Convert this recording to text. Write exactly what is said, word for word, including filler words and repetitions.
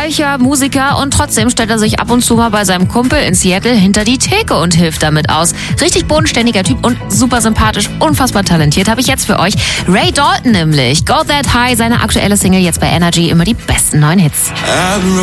reicher Musiker und trotzdem stellt er sich ab und zu mal bei seinem Kumpel in Seattle hinter die Theke und hilft damit aus. Richtig bodenständiger Typ und super sympathisch, unfassbar talentiert habe ich jetzt für euch. Ray Dalton nämlich. Go That High, seine aktuelle Single jetzt bei Energy, immer die besten neuen Hits.